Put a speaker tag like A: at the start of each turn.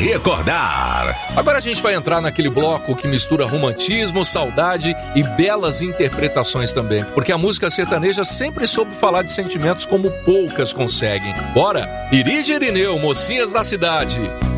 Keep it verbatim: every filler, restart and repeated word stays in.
A: recordar.
B: Agora a gente vai entrar naquele bloco que mistura romantismo, saudade e belas interpretações também, porque a música sertaneja sempre soube falar de sentimentos como poucas conseguem. Bora! Iride e Irineu, Mocinhas da Cidade.